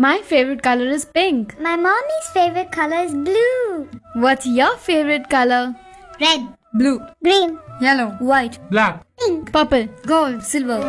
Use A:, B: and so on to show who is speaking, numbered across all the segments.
A: My favorite color is pink.
B: My mommy's favorite color is blue.
A: What's your favorite color?
B: Red.
A: Blue.
B: Green.
A: Yellow. White.
C: Black.
B: Pink.
A: Purple. Gold. Silver.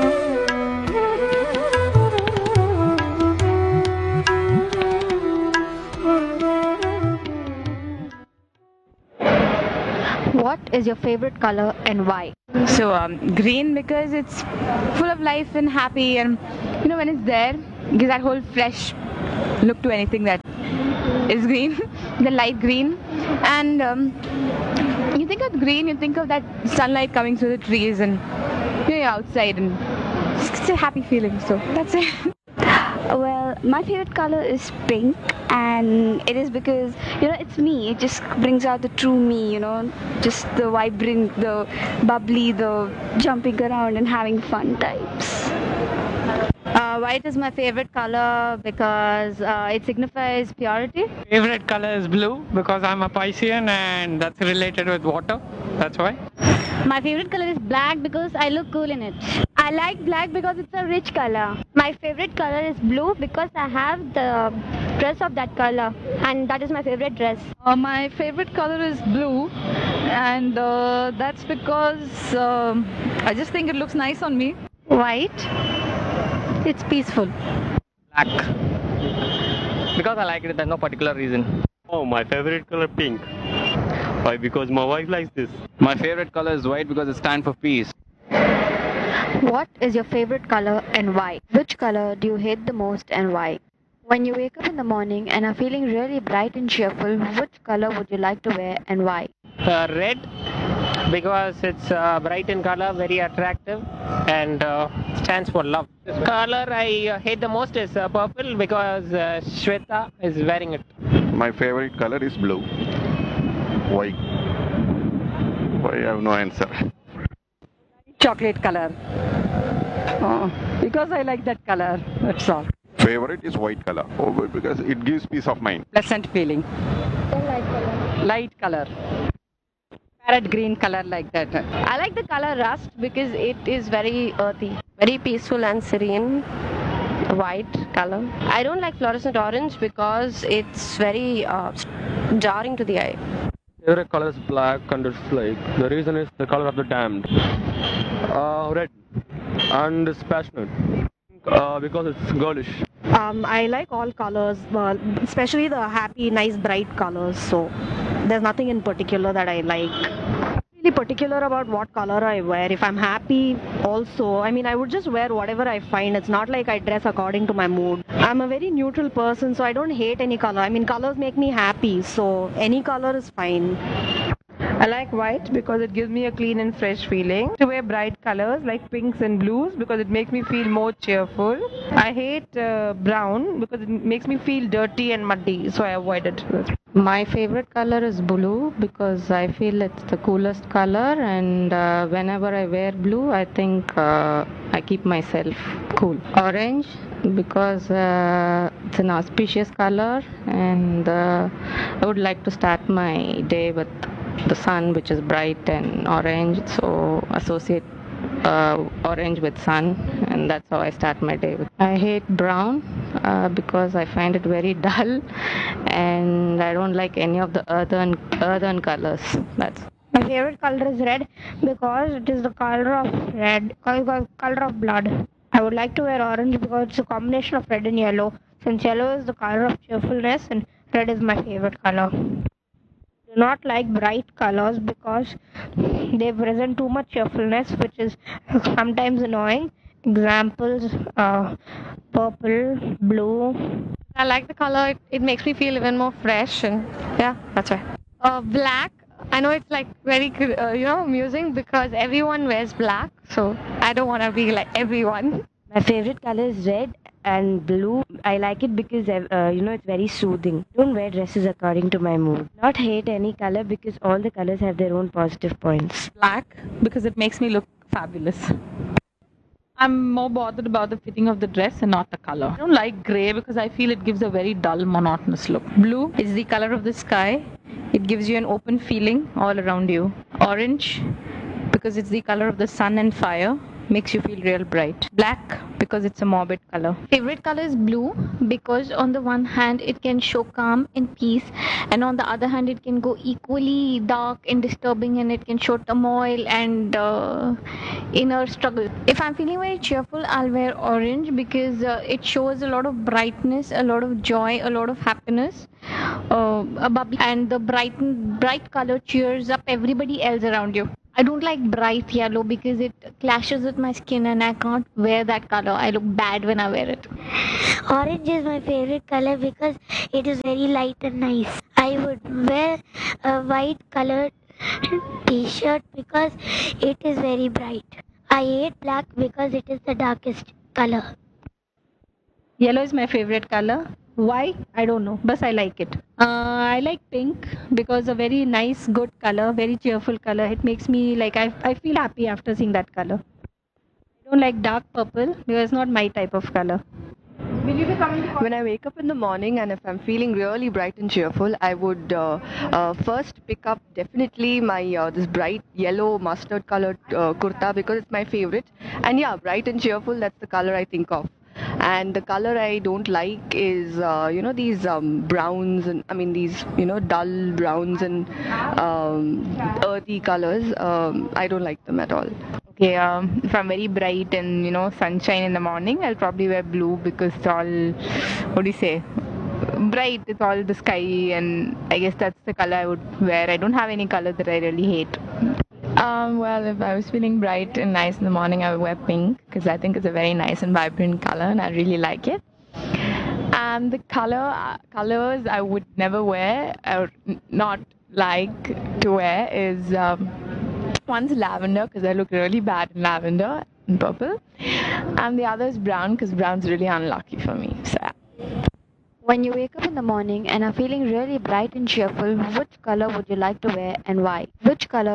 D: What is your favorite color and why?
E: So green because it's full of life and happy, and when it's there, it gives that whole fresh look to anything that is green, the light green. And you think of green, you think of that sunlight coming through the trees, and you're outside, and it's a happy feeling. So that's it.
D: Well, my favorite color is pink, and it is because it's me. It just brings out the true me, just the vibrant, the bubbly, the jumping around and having fun types.
F: White is my favorite color because it signifies purity.
C: Favorite color is blue because I'm a Piscean and that's related with water. That's why.
F: My favorite color is black because I look cool in it.
G: I like black because it's a rich color. My favorite color is blue because I have the dress of that color, and that is my favorite dress.
H: My favorite color is blue, and that's because I just think it looks nice on me.
F: White, it's peaceful.
C: Black. Because I like it, there's no particular reason.
I: Oh, my favorite color pink. Why? Because my wife likes this.
J: My favorite color is white because it stands for peace.
D: What is your favorite color and why? Which color do you hate the most and why? When you wake up in the morning and are feeling really bright and cheerful, which color would you like to wear and why?
C: Red because it's bright in color, very attractive, and stands for love. The color I hate the most is purple because Shweta is wearing it.
I: My favorite color is blue. Why? Why? I have no answer.
H: Chocolate color. Because I like that color. That's all.
I: Favorite is white color. Oh, because it gives peace of mind.
H: Pleasant feeling. Light color. Parrot green color like that.
F: I like the color rust because it is very earthy, very peaceful and serene. White color. I don't like fluorescent orange because it's very jarring to the eye.
K: Favorite color is black and it's like the reason is the color of the damned. Red and it's passionate because it's girlish.
L: I like all colors, especially the happy, nice, bright colors. So there's nothing in particular that I like. Really particular about what color I wear. If I'm happy also, I would just wear whatever I find. It's not like I dress according to my mood. I'm a very neutral person, so I don't hate any color. Colors make me happy, so any color is fine.
M: I like white because it gives me a clean and fresh feeling. To wear bright colors like pinks and blues because it makes me feel more cheerful. I hate brown because it makes me feel dirty and muddy, so I avoid it.
N: My favorite color is blue because I feel it's the coolest color, and whenever I wear blue, I think I keep myself cool. Orange because it's an auspicious color, and I would like to start my day with the sun, which is bright and orange, so associate orange with sun, and that's how I start my day. I hate brown because I find it very dull, and I don't like any of the earthen colors. That's
G: My favorite color is red because it is the color of red, color of blood. I would like to wear orange because it's a combination of red and yellow, since yellow is the color of cheerfulness and red is my favorite color. Do not like bright colors because they present too much cheerfulness, which is sometimes annoying. Examples: purple, blue.
F: I like the color. It makes me feel even more fresh, and yeah, that's why. Black. I know it's like very amusing because everyone wears black, so I don't want to be like everyone.
O: My favorite color is red and blue. I like it because it's very soothing. Don't wear dresses according to my mood. Not hate any color because all the colors have their own positive points.
H: Black because it makes me look fabulous. I'm more bothered about the fitting of the dress and not the color. I don't like grey because I feel it gives a very dull, monotonous look. Blue is the color of the sky. It gives you an open feeling all around you. Orange because it's the color of the sun and fire.
E: makes you feel real bright. Black because it's a morbid color.
F: Favorite color is blue because on the one hand it can show calm and peace, and on the other hand it can go equally dark and disturbing, and it can show turmoil and inner struggle. If I'm feeling very cheerful, I'll wear orange because it shows a lot of brightness, a lot of joy, a lot of happiness, a bubbly, and the bright color cheers up everybody else around you. I don't like bright yellow because it clashes with my skin and I can't wear that color. I look bad when I wear it.
B: Orange is my favorite color because it is very light and nice. I would wear a white colored t-shirt because it is very bright. I hate black because it is the darkest color.
E: Yellow is my favorite color. Why? I don't know, but I like it. I like pink because a very nice, good color, very cheerful color. It makes me like I feel happy after seeing that color. I don't like dark purple because it's not my type of color.
P: When I wake up in the morning and if I'm feeling really bright and cheerful, I would first pick up definitely my this bright yellow mustard colored kurta because it's my favorite. And yeah, bright and cheerful, that's the color I think of. And the color I don't like is these browns, and I mean these dull browns and earthy colors. I don't like them at all.
E: Okay, if I'm very bright and sunshine in the morning, I'll probably wear blue because it's all, what do you say, bright. It's all the sky, and I guess that's the color I would wear. I don't have any color that I really hate. Well, if I was feeling bright and nice in the morning, I would wear pink because I think it's a very nice and vibrant color and I really like it. And the colors I would never wear or not like to wear is one's lavender because I look really bad in lavender and purple, and the other is brown because brown's really unlucky for me. So yeah.
D: When you wake up in the morning and are feeling really bright and cheerful, which color would you like to wear and why? Which color